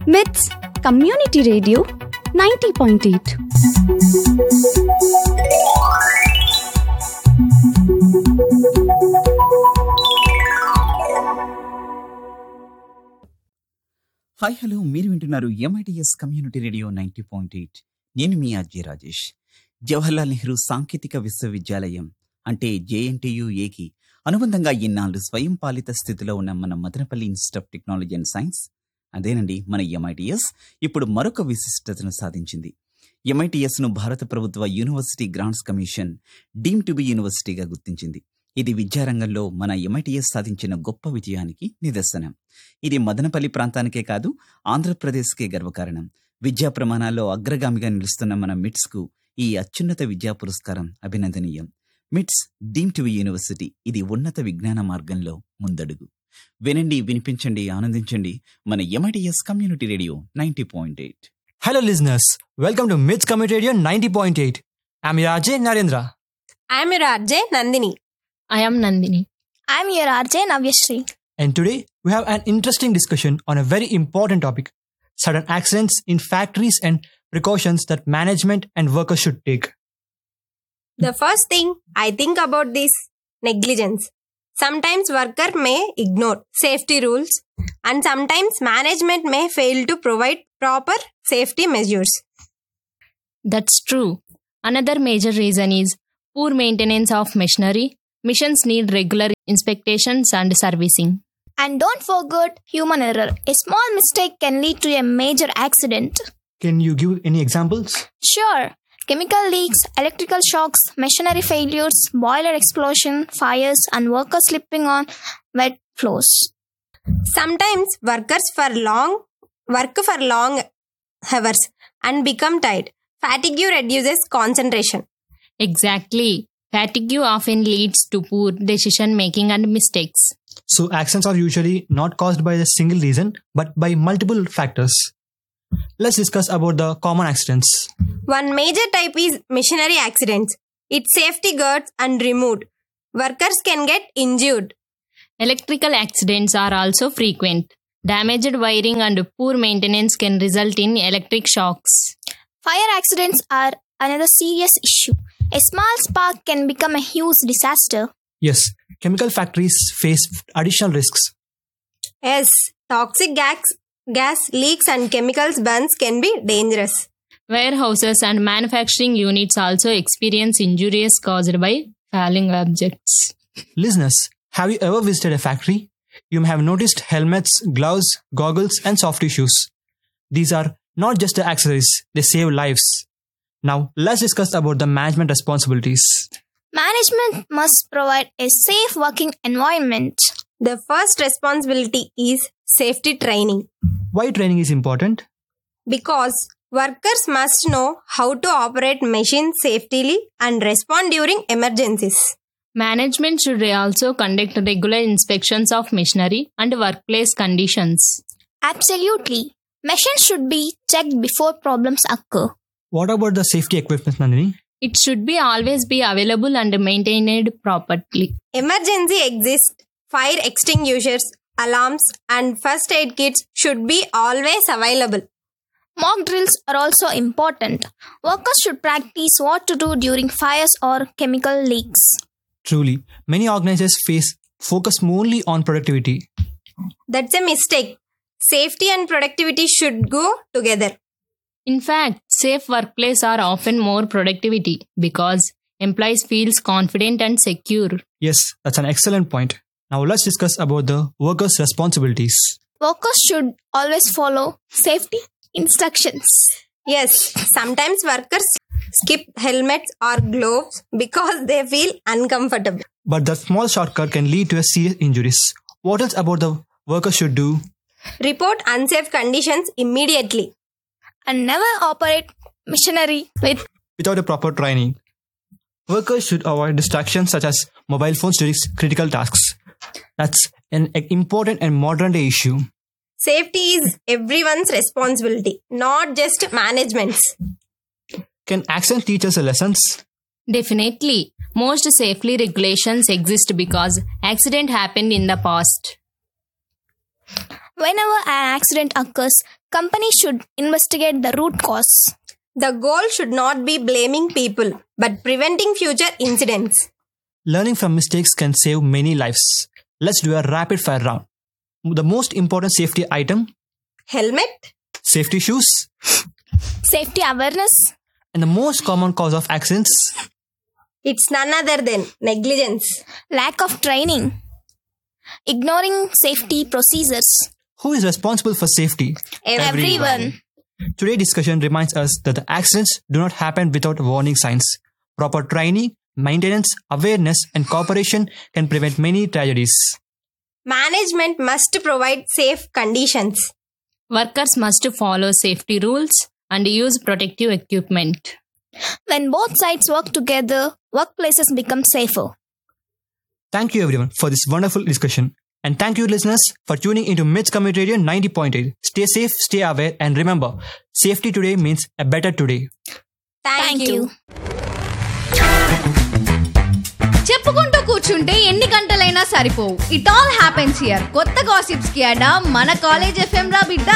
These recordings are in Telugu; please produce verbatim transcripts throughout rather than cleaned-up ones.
MITS Community Radio ninety point eight. Hi hello మీరు వింటున్నారు MITS community radio ninety point eight. నేను మీ అజయ్ రాజేష్. జవహర్లాల్ నెహ్రూ సాంకేతిక విశ్వవిద్యాలయం అంటే జేఎన్టీయూఏకి అనుబంధంగా ఇన్నాళ్ళు స్వయం పాలిత స్థితిలో ఉన్న మన Madanapalle institute of technology and science, అదేనండి మన ఎంఐటిఎస్, ఇప్పుడు మరొక విశిష్టతను సాధించింది. ఎంఐటిఎస్ను భారత ప్రభుత్వ university grants commission deem to be యూనివర్సిటీగా గుర్తించింది. ఇది విద్యారంగంలో మన ఎంఐటిఎస్ సాధించిన గొప్ప విజయానికి నిదర్శనం. ఇది మదనపల్లి ప్రాంతానికే కాదు, ఆంధ్రప్రదేశ్కే గర్వకారణం. విద్యా ప్రమాణాల్లో అగ్రగామిగా నిలుస్తున్న మన మిట్స్కు ఈ అత్యున్నత విద్యా పురస్కారం అభినందనీయం. మిట్స్ డీమ్ టు బి యూనివర్సిటీ, ఇది ఉన్నత విజ్ఞాన మార్గంలో ముందడుగు. వినండి, వినిపించండి, ఆనందించండి మన MITS community radio ninety point eight. Hello listeners, welcome to MITS Community Radio ninety point eight. I'm your R J Narendra. I'm your R J Nandini. I am Nandini. I'm your R J Navyashree. And today we have an interesting discussion on a very important topic: sudden accidents in factories and precautions that management and workers should take. The first thing I think about this negligence. Sometimes worker may ignore safety rules and sometimes management may fail to provide proper safety measures. That's true. Another major reason is poor maintenance of machinery. Machines need regular inspections and servicing. And don't forget human error. A small mistake can lead to a major accident. Can you give any examples? Sure. Chemical leaks, electrical shocks, machinery failures, boiler explosion, fires, and workers slipping on wet floors. Sometimes workers for long work for long hours and become tired. Fatigue reduces concentration. Exactly. Fatigue often leads to poor decision making and mistakes. So accidents are usually not caused by a single reason but by multiple factors. Let's discuss about the common accidents. One major type is machinery accidents. Its safety guards are removed. Workers can get injured. Electrical accidents are also frequent. Damaged wiring and poor maintenance can result in electric shocks. Fire accidents are another serious issue. A small spark can become a huge disaster. Yes, chemical factories face additional risks. Yes, toxic gas, gas leaks and chemicals burns can be dangerous. Warehouses and manufacturing units also experience injuries caused by falling objects. Listeners, have you ever visited a factory? You may have noticed helmets, gloves, goggles, and soft tissues. These are not just the accessories, they save lives. Now, let's discuss about the management responsibilities. Management must provide a safe working environment. The first responsibility is safety training. Why training is important? Because workers must know how to operate machines safely and respond during emergencies. Management should also conduct regular inspections of machinery and workplace conditions. Absolutely. Machines should be checked before problems occur. What about the safety equipment, Nandini? It should be always be available and maintained properly. Emergency exits, fire extinguishers, alarms, and first aid kits should be always available. Mock drills are also important. Workers should practice what to do during fires or chemical leaks. Truly, many organizations face focus only on productivity. That's a mistake. Safety and productivity should go together. In fact, safe workplaces are often more productivity because employees feel confident and secure. Yes, that's an excellent point. Now let's discuss about the workers' responsibilities. Workers should always follow safety instructions. Yes, sometimes workers skip helmets or gloves because they feel uncomfortable. But the small shortcut can lead to a serious injuries. What else about the workers should do? Report unsafe conditions immediately. And never operate machinery with without a proper training. Workers should avoid distractions such as mobile phones during critical tasks. That's an important and modern day issue. Safety is everyone's responsibility, not just management's. Can accidents teach us lessons? Definitely. Most safety regulations exist because accident happened in the past. Whenever an accident occurs, companies should investigate the root cause. The goal should not be blaming people, but preventing future incidents. Learning from mistakes can save many lives. Let's do a rapid fire round. The most important safety item, Helmet, safety shoes, Safety awareness. and the most common cause of accidents, it's none other than negligence. Lack of training. Ignoring safety procedures. who is responsible for safety? Everyone. Today's discussion reminds us that the accidents do not happen without warning signs. Proper training, maintenance, awareness, and cooperation can prevent many tragedies. Management must provide safe conditions. Workers must follow safety rules and use protective equipment. When both sides work together, workplaces become safer. Thank you everyone for this wonderful discussion. And thank you listeners for tuning into Myths Community Radio ninety point eight. Stay safe, stay aware, and remember, safety today means a better today. Thank, Thank you. you. చెప్పుకుంటూ కూర్చుంటే ఎన్ని గంటలైనా సరిపోవు. It all happens here. కొత్త గాసిప్స్ కి అడా మన కాలేజ్ ఎఫ్ఎం రా బిడ్డ.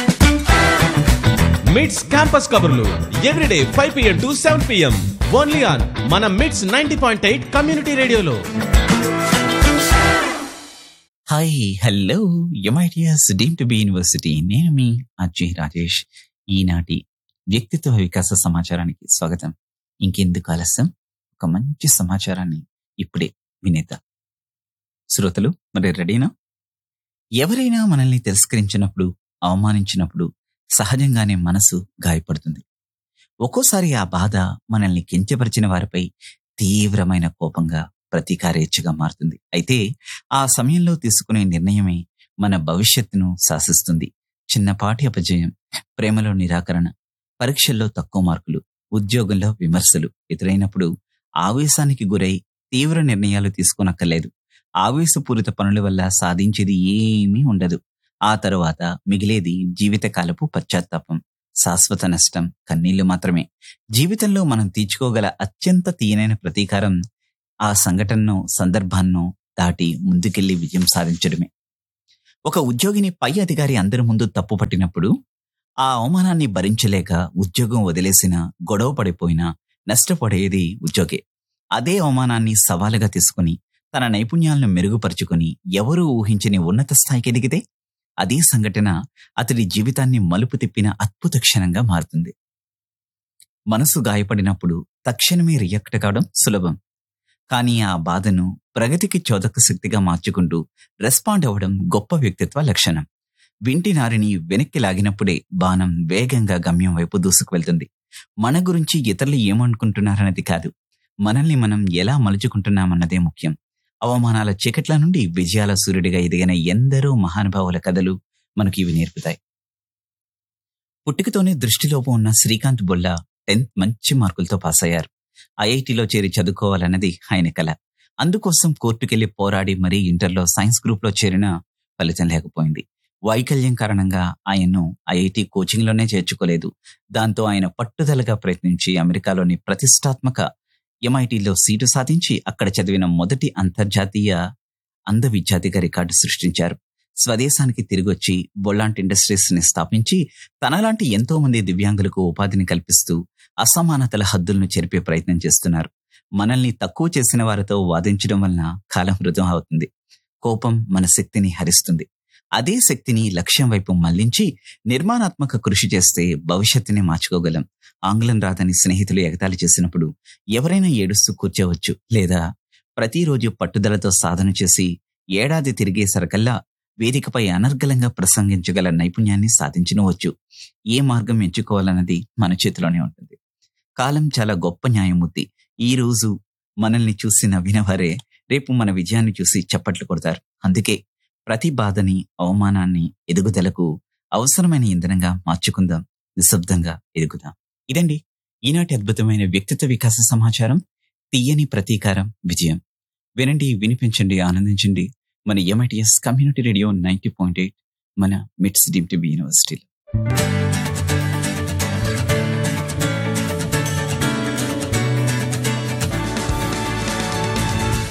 మిట్స్ క్యాంపస్ కబుర్లు everyday five PM to seven PM only on మన మిట్స్ నైన్టీ పాయింట్ ఎయిట్ కమ్యూనిటీ రేడియోలో. Hi hello MITS deem to be university, నేను మీ అజయ్ రాజేష్. ఈనాటి వ్యక్తిత్వ వికాస సమాచారానికి స్వాగతం. ఇంకెందుకు ఆలస్యం, ఒక మంచి సమాచారాన్ని ఇప్పుడే వినేద్దాం. శ్రోతలు మరి రెడీనా? ఎవరైనా మనల్ని తిరస్కరించినప్పుడు, అవమానించినప్పుడు సహజంగానే మనసు గాయపడుతుంది. ఒక్కోసారి ఆ బాధ మనల్ని కించపరిచిన వారిపై తీవ్రమైన కోపంగా, ప్రతీకారేచ్ఛగా మారుతుంది. అయితే ఆ సమయంలో తీసుకునే నిర్ణయమే మన భవిష్యత్తును శాసిస్తుంది. చిన్నపాటి అపజయం, ప్రేమలో నిరాకరణ, పరీక్షల్లో తక్కువ మార్కులు, ఉద్యోగంలో విమర్శలు ఎదురైనప్పుడు ఆవేశానికి గురై తీవ్ర నిర్ణయాలు తీసుకోనక్కర్లేదు. ఆవేశపూరిత పనుల వల్ల సాధించేది ఏమీ ఉండదు. ఆ తరువాత మిగిలేది జీవితకాలపు పశ్చాత్తాపం, శాశ్వత నష్టం, కన్నీళ్లు మాత్రమే. జీవితంలో మనం తీర్చుకోగల అత్యంత తీయనైన ప్రతీకారం ఆ సంఘటనను, సందర్భాన్నో దాటి ముందుకెళ్లి విజయం సాధించడమే. ఒక ఉద్యోగిని పై అధికారి అందరి ముందు తప్పు పట్టినప్పుడు ఆ అవమానాన్ని భరించలేక ఉద్యోగం వదిలేసినా, గొడవ పడిపోయినా నష్టపడేది ఉద్యోగే. అదే అవమానాన్ని సవాలుగా తీసుకుని తన నైపుణ్యాలను మెరుగుపరుచుకుని ఎవరూ ఊహించని ఉన్నత స్థాయికి ఎదిగితే అదే సంఘటన అతడి జీవితాన్ని మలుపు తిప్పిన అద్భుత క్షణంగా మారుతుంది. మనసు గాయపడినప్పుడు తక్షణమే రియాక్ట్ కావడం సులభం. కానీ ఆ బాధను ప్రగతికి చోదక శక్తిగా మార్చుకుంటూ రెస్పాండ్ అవ్వడం గొప్ప వ్యక్తిత్వ లక్షణం. వింటి నారిని వెనక్కి లాగినప్పుడే బాణం వేగంగా గమ్యం వైపు దూసుకు వెళ్తుంది. మన గురించి ఇతరులు ఏమనుకుంటున్నారన్నది కాదు, మనల్ని మనం ఎలా మలుచుకుంటున్నామన్నదే ముఖ్యం. అవమానాల చీకట్ల నుండి విజయాల సూర్యుడిగా ఎదిగిన ఎందరో మహానుభావుల కథలు మనకి ఇవి నేర్పుతాయి. పుట్టుకతోనే దృష్టిలోపం ఉన్న శ్రీకాంత్ బొల్లా టెన్త్ మంచి మార్కులతో పాస్ అయ్యారు. ఐఐటిలో చేరి చదువుకోవాలన్నది ఆయన కల. అందుకోసం కోర్టుకెళ్లి పోరాడి మరీ ఇంటర్లో సైన్స్ గ్రూప్ లో చేరినా ఫలితం లేకపోయింది. వైకల్యం కారణంగా ఆయన్ను ఐఐటి కోచింగ్ లోనే చేర్చుకోలేదు. దాంతో ఆయన పట్టుదలగా ప్రయత్నించి అమెరికాలోని ప్రతిష్టాత్మక ఎంఐటిలో సీటు సాధించి అక్కడ చదివిన మొదటి అంతర్జాతీయ అంధ విద్యార్థిగా రికార్డు సృష్టించారు. స్వదేశానికి తిరిగొచ్చి బొల్లాంటి ఇండస్ట్రీస్ ని స్థాపించి తనలాంటి ఎంతో మంది దివ్యాంగులకు ఉపాధిని కల్పిస్తూ అసమానతల హద్దులను చెరిపే ప్రయత్నం చేస్తున్నారు. మనల్ని తక్కువ చేసిన వారితో వాదించడం వలన కాలం వృధా అవుతుంది. కోపం మన శక్తిని హరిస్తుంది. అదే శక్తిని లక్ష్యం వైపు మళ్లించి నిర్మాణాత్మక కృషి చేస్తే భవిష్యత్తుని మార్చుకోగలం. ఆంగ్లం రాదని స్నేహితులు ఎగతాళి చేసినప్పుడు ఎవరైనా ఏడుస్తూ కూర్చోవచ్చు, లేదా ప్రతిరోజు పట్టుదలతో సాధన చేసి ఏడాది తిరిగేసరికల్లా వేదికపై అనర్గళంగా ప్రసంగించగల నైపుణ్యాన్ని సాధించవచ్చు. ఏ మార్గం ఎంచుకోవాలన్నది మన చేతిలోనే ఉంటుంది. కాలం చాలా గొప్ప న్యాయమూర్తి. ఈ రోజు మనల్ని చూసి నవ్వినవారే రేపు మన విజయాన్ని చూసి చప్పట్లు కొడతారు. అందుకే ప్రతి బాధని, అవమానాన్ని ఎదుగుదలకు అవసరమైన ఇంధనంగా మార్చుకుందాం. నిశ్శబ్దంగా ఎదుగుదాం. ఇదండి ఈనాటి అద్భుతమైన వ్యక్తిత్వ వికాస సమాచారం. తీయని ప్రతీకారం విజయం. వినండి, వినిపించండి, ఆనందించండి. మన MITS community radio ninety point eight మన మిట్స్ డీమ్ టు బి యూనివర్సిటీలో.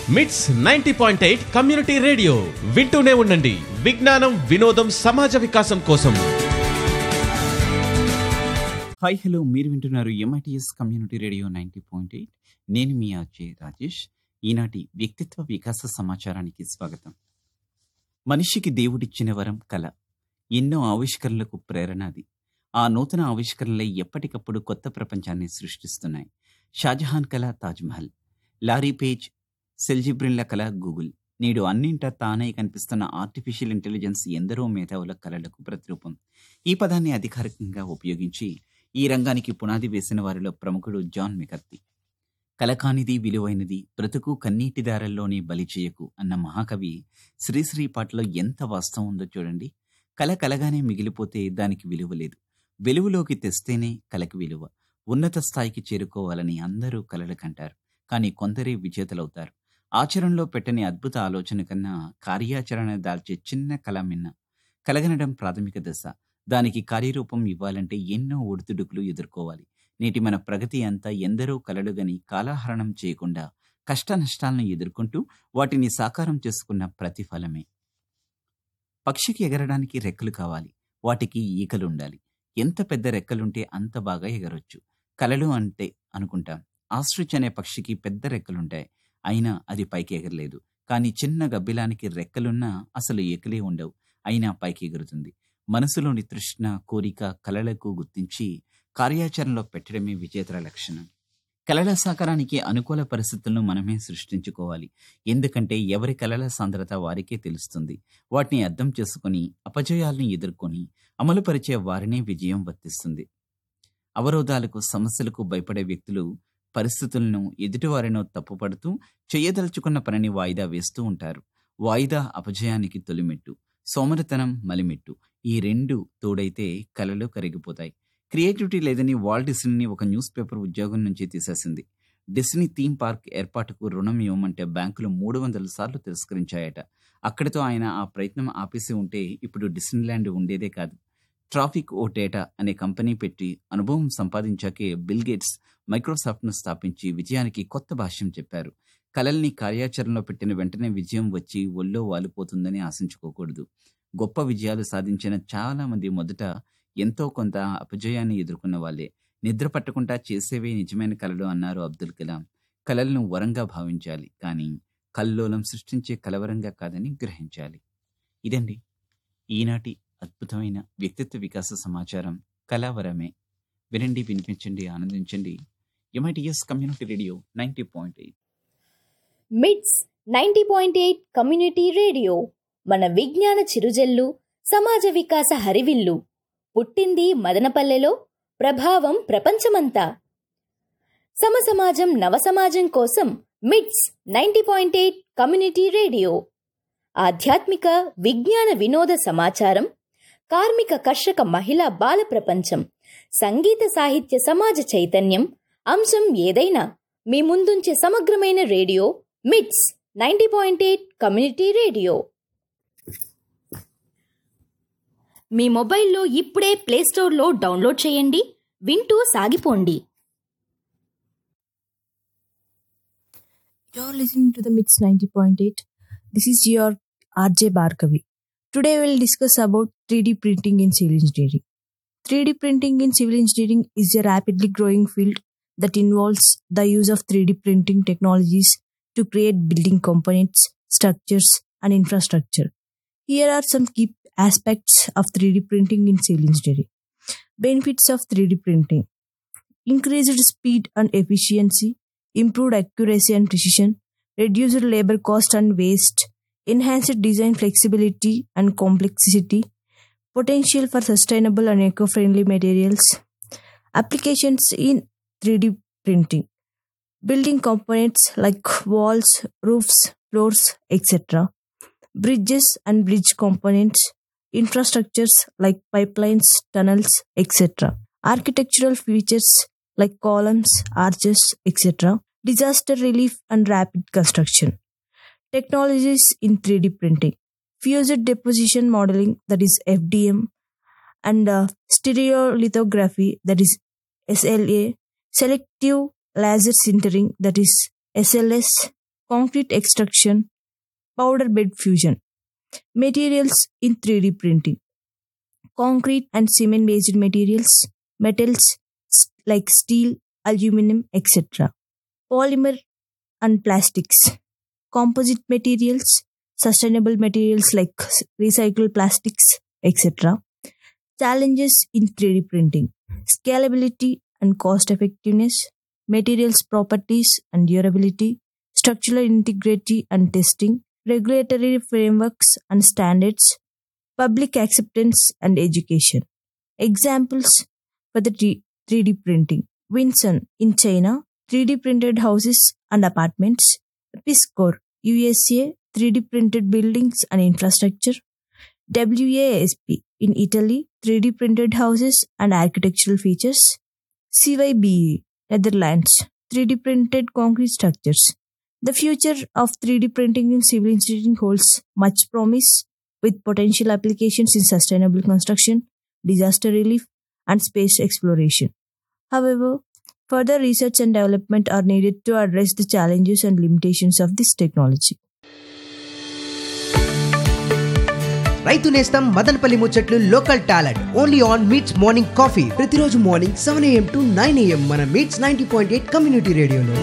మిట్స్ ninety point eight community radio వింటూనే ఉండండి. విజ్ఞానం, వినోదం, సమాజ వికాసం కోసం. హాయ్ హలో మీరు వింటున్నారు MITS community radio ninety point eight. నేను మీ అజయ్ రాజేష్. ఈనాటి వ్యక్తిత్వ వికాస సమాచారానికి స్వాగతం. మనిషికి దేవుడిచ్చిన వరం కళ. ఎన్నో ఆవిష్కరణలకు ప్రేరణది. ఆ నూతన ఆవిష్కరణలే ఎప్పటికప్పుడు కొత్త ప్రపంచాన్ని సృష్టిస్తున్నాయి. షాజహాన్ కళ తాజ్మహల్, లారీ పేజ్, సెల్జిబ్రిన్ల కళ గూగుల్. నేడు అన్నింటా తానే కనిపిస్తున్న ఆర్టిఫిషియల్ ఇంటెలిజెన్స్ ఎందరో మేధావుల కళలకు ప్రతిరూపం. ఈ పదాన్ని అధికారికంగా ఉపయోగించి ఈ రంగానికి పునాది వేసిన వారిలో ప్రముఖుడు జాన్ మెకర్తీ. కలకానిది విలువైనది, బ్రతుకు కన్నీటి దారల్లోనే బలి చేయకు అన్న మహాకవి శ్రీశ్రీ పాటలో ఎంత వాస్తవం ఉందో చూడండి. కల కలగానే మిగిలిపోతే దానికి విలువ లేదు. వెలుగులోకి తెస్తేనే కలకి విలువ. ఉన్నత స్థాయికి చేరుకోవాలని అందరూ కలలు కంటారు, కానీ కొందరే విజేతలవుతారు. ఆచరణలో పెట్టని అద్భుత ఆలోచన కన్నా కార్యాచరణ దాల్చే చిన్న కళ మిన్న. కలగనడం ప్రాథమిక దశ. దానికి కార్యరూపం ఇవ్వాలంటే ఎన్నో ఒడిదుడుకులు ఎదుర్కోవాలి. నేటి మన ప్రగతి అంతా ఎందరో కలలుగని కాలహరణం చేయకుండా కష్ట నష్టాలను ఎదుర్కొంటూ వాటిని సాకారం చేసుకున్న ప్రతిఫలమే. పక్షికి ఎగరడానికి రెక్కలు కావాలి, వాటికి ఈకలు ఉండాలి. ఎంత పెద్ద రెక్కలుంటే అంత బాగా ఎగరొచ్చు. కలలు అంటే అనుకుంటాం, ఆస్ట్రిచ్ అనే పక్షికి పెద్ద రెక్కలుంటాయి, అయినా అది పైకి ఎగరలేదు. కానీ చిన్న గబ్బిలానికి రెక్కలున్నా అసలు ఎకలే ఉండవు, అయినా పైకి ఎగురుతుంది. మనసులోని తృష్ణ, కోరిక, కలలకు గుర్తించి కార్యాచరణలో పెట్టడమే విజేతల లక్షణం. కలల సాకారానికి అనుకూల పరిస్థితులను మనమే సృష్టించుకోవాలి. ఎందుకంటే ఎవరి కలల సాంద్రత వారికే తెలుస్తుంది. వాటిని అర్థం చేసుకుని అపజయాలను ఎదుర్కొని అమలుపరిచే వారినే విజయం వర్తిస్తుంది. అవరోధాలకు, సమస్యలకు భయపడే వ్యక్తులు పరిస్థితులను, ఎదుటివారినో తప్పుపడుతూ చేయదలుచుకున్న పనిని వాయిదా వేస్తూ ఉంటారు. వాయిదా అపజయానికి తొలిమెట్టు, సోమరితనం మలిమెట్టు. ఈ రెండు తోడైతే కలలు కరిగిపోతాయి. క్రియేటివిటీ లేదని వాల్ట్ డిస్నీని ఒక న్యూస్ పేపర్ ఉద్యోగం నుంచి తీసేసింది. డిస్నీ థీమ్ పార్క్ ఏర్పాటుకు రుణం ఇవ్వమంటే బ్యాంకులు మూడు వందల సార్లు తిరస్కరించాయట. అక్కడితో ఆయన ఆ ప్రయత్నం ఆపేసి ఉంటే ఇప్పుడు డిస్నీల్యాండ్ ఉండేదే కాదు. ట్రాఫిక్ ఓ డేటా అనే కంపెనీ పెట్టి అనుభవం సంపాదించాకే బిల్ గేట్స్ మైక్రోసాఫ్ట్ను స్థాపించి విజయానికి కొత్త భాష్యం చెప్పారు. కలల్ని కార్యాచరణలో పెట్టిన వెంటనే విజయం వచ్చి ఒళ్ళో వాలిపోతుందని ఆశించుకోకూడదు. గొప్ప విజయాలు సాధించిన చాలా మంది మొదట ఎంతో కొంత అపజయాన్ని ఎదుర్కొన్న వాళ్ళే. నిద్ర పట్టకుండా చేసేవే నిజమైన కలలు అన్నారు అబ్దుల్ కలాం. కలలను వరంగా భావించాలి, కానీ కల్లోలం సృష్టించే కలవరంగా కాదని గ్రహించాలి. ఇదండి ఈనాటి అద్భుతమైన వ్యక్తిత్వ వికాస సమాచారం. కళావరమే. వినండి, వినిపించండి, ఆనందించండి. MITS community radio ninety point eight. మిట్స్ ninety point eight community radio మన విజ్ఞాన చిరుజల్లు, సమాజ వికాస హరివిల్లు. పుట్టింది మదనపల్లెలో, ప్రభావం ప్రపంచమంతా. సమసమాజం నవసమాజం కోసం మిట్స్ ninety point eight community radio. ఆధ్యాత్మిక, విజ్ఞాన, వినోద సమాచారం, కార్మిక, కర్షక, మహిళా, బాల ప్రపంచం, సంగీత, సాహిత్య, సమాజ చైతన్యం, అంశం ఏదైనా మీ ముందుంచే సమగ్రమైన రేడియో మిట్స్ ninety point eight community radio. మీ మొబైల్లో ఇప్పుడే ప్లేస్టోర్లో డౌన్లోడ్ చేయండి, వింటూ సాగిపోండి. You're listening to the MITS ninety point eight. This is your R J Bhargavi. Today we'll discuss about three D printing in civil engineering. three D printing in civil engineering is a rapidly growing field that involves the use of three D printing technologies to create building components, structures, and infrastructure. Here are some key aspects of three D printing in civil engineering. Benefits of three D printing: increased speed and efficiency, improved accuracy and precision, reduced labor cost and waste, enhanced design flexibility and complexity, potential for sustainable and eco-friendly materials. Applications in three D printing: building components like walls, roofs, floors, et cetera. Bridges and bridge components, infrastructures like pipelines, tunnels, et cetera. Architectural features like columns, arches, et cetera. Disaster relief and rapid construction. Technologies in three D printing: fused deposition modeling, that is F D M, and uh, stereolithography, that is S L A, selective laser sintering, that is S L S, concrete extraction, powder bed fusion. Materials in three D printing: concrete and cement based materials, metals like steel, aluminum, et cetera. Polymer and plastics, composite materials, sustainable materials like recycled plastics, et cetera. Challenges in three D printing: scalability and cost effectiveness, materials properties and durability, structural integrity and testing, regulatory frameworks and standards, public acceptance and education. Examples for the three D printing: Winson in China, three D printed houses and apartments; Piscor, U S A, three D printed buildings and infrastructure; W A S P in Italy, three D printed houses and architectural features; C Y B E, Netherlands, three D printed concrete structures. The future of three D printing in civil engineering holds much promise, with potential applications in sustainable construction, disaster relief, and space exploration. However, further research and development are needed to address the challenges and limitations of this technology. రైతు నేస్తం మదనపల్లి ముచ్చట్లు local talent only on meets morning coffee ప్రతిరోజు morning seven AM to nine AM మన meets ninety point eight community రేడియోలో.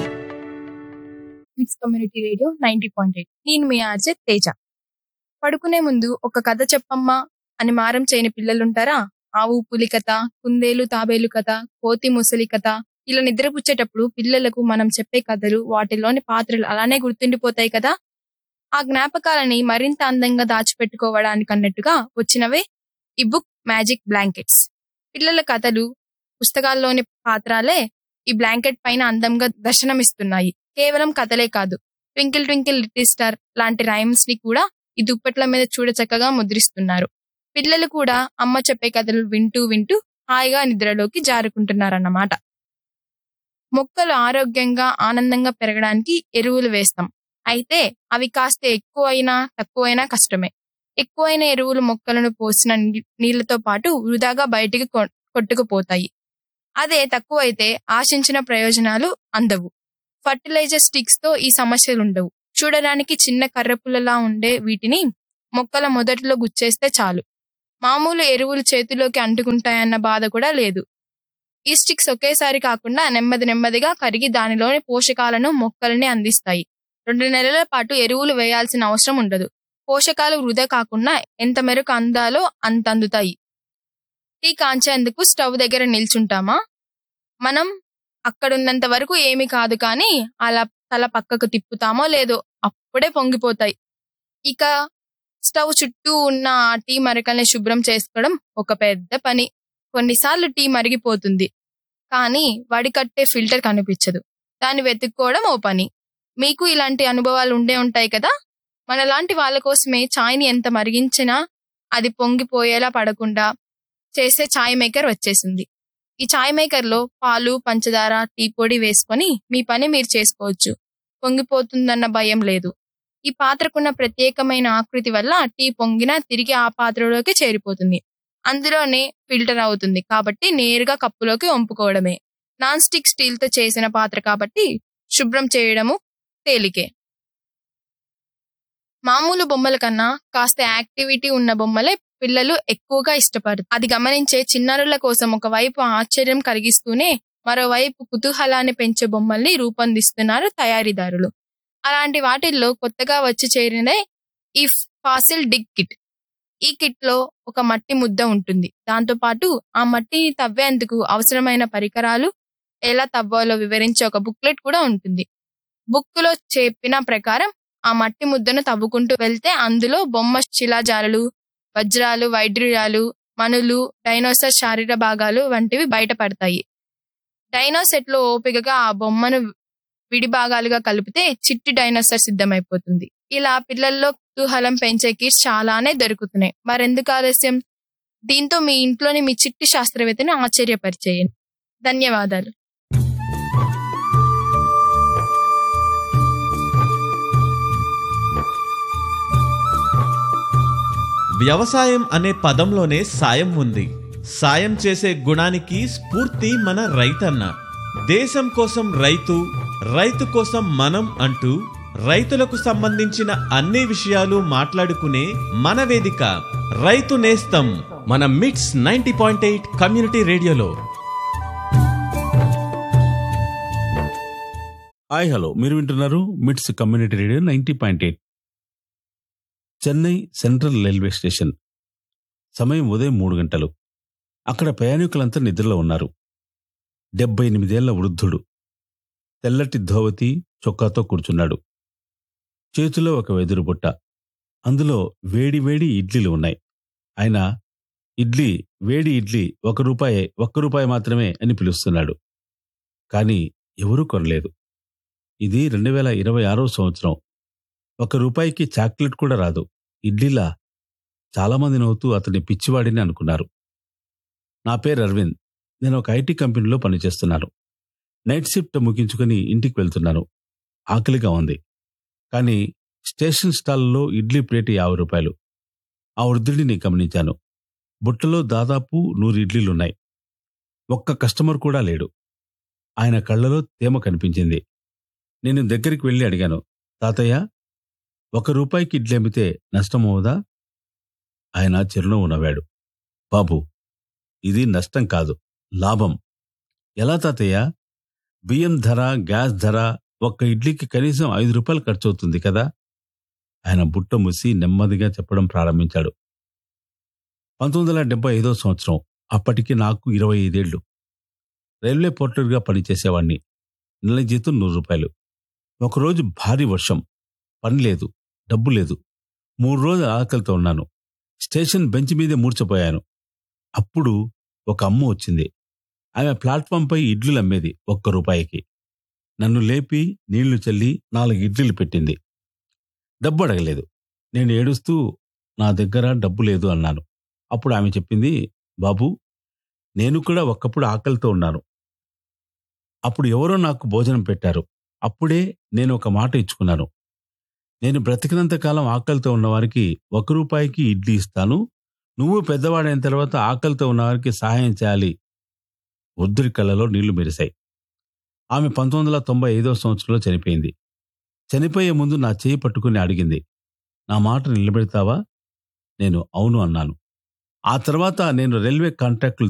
Meets community radio ninety point eight నేను మీ ఆర్జే తేజ. పడుకునే ముందు ఒక కథ చెప్పమ్మా అని మారం చేయని పిల్లలుంటారా? ఆవు పులి కథ, కుందేలు తాబేలు కథ, కోతి ముసలి కథ, ఇలా నిద్రపుచ్చేటప్పుడు పిల్లలకు మనం చెప్పే కథలు, వాటిలోని పాత్రలు అలానే గుర్తుండిపోతాయి కదా. ఆ జ్ఞాపకాలని మరింత అందంగా దాచిపెట్టుకోవడానికి అన్నట్టుగా వచ్చినవే ఈ బుక్ మ్యాజిక్ బ్లాంకెట్స్. పిల్లల కథలు, పుస్తకాల్లోని పాత్రాలే ఈ బ్లాంకెట్ పైన అందంగా దర్శనమిస్తున్నాయి. కేవలం కథలే కాదు, ట్వింకిల్ ట్వింకిల్ లిటిల్ స్టార్ లాంటి రైమ్స్ ని కూడా ఈ దుప్పట్ల మీద చూడచక్కగా ముద్రిస్తున్నారు. పిల్లలు కూడా అమ్మ చెప్పే కథలు వింటూ వింటూ హాయిగా నిద్రలోకి జారుకుంటున్నారన్నమాట. మొక్కలు ఆరోగ్యంగా ఆనందంగా పెరగడానికి ఎరువులు వేస్తాం. అయితే అవి కాస్త ఎక్కువైనా తక్కువైనా కష్టమే. ఎక్కువైన ఎరువులు మొక్కలను పోసిన నీళ్లతో పాటు వృధాగా బయటికి కొట్టుకుపోతాయి. అదే తక్కువైతే ఆశించిన ప్రయోజనాలు అందవు. ఫర్టిలైజర్ స్టిక్స్ తో ఈ సమస్యలుండవు. చూడడానికి చిన్న కర్రపుల్లలా ఉండే వీటిని మొక్కల మొదట్లో గుచ్చేస్తే చాలు, మామూలు ఎరువులు చేతిలోకి అంటుకుంటాయన్న బాధ కూడా లేదు. ఈ స్టిక్స్ ఒకేసారి కాకుండా నెమ్మది నెమ్మదిగా కరిగి దానిలోని పోషకాలను మొక్కలని అందిస్తాయి. రెండు నెలల పాటు ఎరువులు వేయాల్సిన అవసరం ఉండదు. పోషకాలు వృధా కాకుండా ఎంత మేరకు అందాలో అంత అందుతాయి. టీ కాంచేందుకు స్టవ్ దగ్గర నిల్చుంటామా? మనం అక్కడున్నంత వరకు ఏమి కాదు, కానీ అలా తల పక్కకు తిప్పుతామో లేదో అప్పుడే పొంగిపోతాయి. ఇక స్టవ్ చుట్టూ ఉన్న ఆ టీ మరకల్ని శుభ్రం చేసుకోవడం ఒక పెద్ద పని. కొన్నిసార్లు టీ మరిగిపోతుంది, కానీ వడికట్టే ఫిల్టర్ కనిపించదు. దాన్ని వెతుక్కోవడం ఓ పని. మీకు ఇలాంటి అనుభవాలు ఉండే ఉంటాయి కదా. మనలాంటి వాళ్ళ కోసమే ఛాయ్ని ఎంత మరిగించినా అది పొంగిపోయేలా పడకుండా చేసే ఛాయ్ మేకర్ వచ్చేసింది. ఈ ఛాయ్ మేకర్లో పాలు, పంచదార, టీ పొడి వేసుకొని మీ పని మీరు చేసుకోవచ్చు. పొంగిపోతుందన్న భయం లేదు. ఈ పాత్రకున్న ప్రత్యేకమైన ఆకృతి వల్ల టీ పొంగినా తిరిగి ఆ పాత్రలోకి చేరిపోతుంది. అందులోనే ఫిల్టర్ అవుతుంది కాబట్టి నేరుగా కప్పులోకి వంపుకోవడమే. నాన్ స్టిక్ స్టీల్తో చేసిన పాత్ర కాబట్టి శుభ్రం చేయడము తేలికే. మామూలు బొమ్మల కన్నా కాస్త యాక్టివిటీ ఉన్న బొమ్మలే పిల్లలు ఎక్కువగా ఇష్టపడతారు. అది గమనించే చిన్నారుల కోసం ఒకవైపు ఆశ్చర్యం కలిగిస్తూనే మరోవైపు కుతూహలాన్ని పెంచే బొమ్మల్ని రూపొందిస్తున్నారు తయారీదారులు. అలాంటి వాటిల్లో కొత్తగా వచ్చి చేరినదే ఈ ఫాసిల్ డిగ్ కిట్. ఈ కిట్ లో ఒక మట్టి ముద్ద ఉంటుంది. దాంతో పాటు ఆ మట్టిని తవ్వేందుకు అవసరమైన పరికరాలు, ఎలా తవ్వాలో వివరించే ఒక బుక్లెట్ కూడా ఉంటుంది. బుక్ లో చెప్పిన ప్రకారం ఆ మట్టి ముద్దను తవ్వుకుంటూ వెళ్తే అందులో బొమ్మ శిలాజాలు, వజ్రాలు, వైడ్యూర్యాలు, మనులు, డైనోసార్ శారీర భాగాలు వంటివి బయటపడతాయి. డైనోసెట్ లో ఓపికగా ఆ బొమ్మను విడి భాగాలుగా కలిపితే చిట్టి డైనోసార్ సిద్ధమైపోతుంది. ఇలా పిల్లల్లో కుతూహలం పెంచే కిట్స్ చాలానే దొరుకుతున్నాయి. మరెందుకు ఆలస్యం? దీంతో మీ ఇంట్లోని మీ చిట్టి శాస్త్రవేత్తను ఆశ్చర్యపరిచేయండి. ధన్యవాదాలు. వ్యవసాయం అనే పదంలోనే సాయం ఉంది. సాయం చేసే గుణానికి స్ఫూర్తి మన రైతన్న. దేశం కోసం రైతు, రైతు కోసం మనం అంటూ రైతులకు సంబంధించిన అన్ని విషయాలు మాట్లాడుకునే మన వేదిక రైతు నేస్తం మన మిట్స్ నైంటీ పాయింట్ ఎయిట్ కమ్యూనిటీ రేడియోలో. హాయ్ హలో, మీరు వింటున్నారు మిట్స్ community radio ninety point eight. Chennai central railway station. సమయం ఉదయం మూడు గంటలు. అక్కడ ప్రయాణికులంతా నిద్రలో ఉన్నారు. డెబ్బై ఎనిమిదేళ్ల వృద్ధుడు తెల్లటి ధోవతి చొక్కాతో కూర్చున్నాడు. చేతిలో ఒక వెదురు బుట్ట, అందులో వేడి వేడి ఇడ్లీలు ఉన్నాయి. ఆయన ఇడ్లీ వేడి ఇడ్లీ ఒక రూపాయే ఒక్క రూపాయి మాత్రమే అని పిలుస్తున్నాడు. కానీ ఎవరూ కొనలేదు. ఇది రెండు వేల ఇరవై ఆరో సంవత్సరం. ఒక రూపాయికి చాక్లెట్ కూడా రాదు. ఇడ్లీలా? చాలామంది నవ్వుతూ అతని పిచ్చివాడిని అనుకున్నారు. నా పేరు అరవింద్. నేను ఒక ఐటీ కంపెనీలో పనిచేస్తున్నాను. నైట్ షిఫ్ట్ ముగించుకుని ఇంటికి వెళ్తున్నాను. ఆకలిగా ఉంది. కానీ స్టేషన్ స్టాల్లో ఇడ్లీ ప్లేట్ యాభై రూపాయలు. ఆ వృద్ధుడిని గమనించాను. బుట్టలో దాదాపు నూరు ఇడ్లీలున్నాయి. ఒక్క కస్టమర్ కూడా లేడు. ఆయన కళ్ళలో తేమ కనిపించింది. నేను దగ్గరికి వెళ్ళి అడిగాను, తాతయ్య, ఒక రూపాయికి ఇడ్లీ అమ్మితే నష్టమవుదా? ఆయన చిరునవ్వు నవ్వాడు. బాబు, ఇది నష్టం కాదు, లాభం. ఎలా తాతయ్య? బియ్యం ధర, గ్యాస్ ధర, ఒక్క ఇడ్లీకి కనీసం ఐదు రూపాయలు ఖర్చు అవుతుంది కదా. ఆయన బుట్ట మూసి నెమ్మదిగా చెప్పడం ప్రారంభించాడు. పంతొమ్మిది వందల డెబ్బై ఐదో సంవత్సరం. అప్పటికి నాకు ఇరవై ఐదేళ్లు. రైల్వే పోర్టర్గా పనిచేసేవాణ్ణి. నెల జీతం నూరు రూపాయలు. ఒకరోజు భారీ వర్షం. పని లేదు, డబ్బు లేదు. మూడు రోజులు ఆకలితో ఉన్నాను. స్టేషన్ బెంచ్ మీదే మూర్చపోయాను. అప్పుడు ఒక అమ్మ వచ్చింది. ఆమె ప్లాట్ఫామ్పై ఇడ్లీలు అమ్మేది ఒక్క రూపాయికి. నన్ను లేపి నీళ్లు చల్లి నాలుగు ఇడ్లీలు పెట్టింది. డబ్బు అడగలేదు. నేను ఏడుస్తూ నా దగ్గర డబ్బు లేదు అన్నాను. అప్పుడు ఆమె చెప్పింది, బాబు, నేను కూడా ఒక్కప్పుడు ఆకలితో ఉన్నాను. అప్పుడు ఎవరో నాకు భోజనం పెట్టారు. అప్పుడే నేను ఒక మాట ఇచ్చుకున్నాను. నేను బ్రతికినంత కాలం ఆకలితో ఉన్నవారికి ఒక రూపాయికి ఇడ్లీ ఇస్తాను. నువ్వు పెద్దవాడైన తర్వాత ఆకలితో ఉన్నవారికి సహాయం చేయాలి. వృద్ధుడి కళ్ళలో నీళ్లు మెరిశాయి. ఆమె పంతొమ్మిది వందల తొంభై ఐదో సంవత్సరంలో చనిపోయింది. చనిపోయే ముందు నా చేయి పట్టుకుని అడిగింది, నా మాట నిలబెడతావా? నేను అవును అన్నాను. ఆ తర్వాత నేను రైల్వే కాంట్రాక్టులు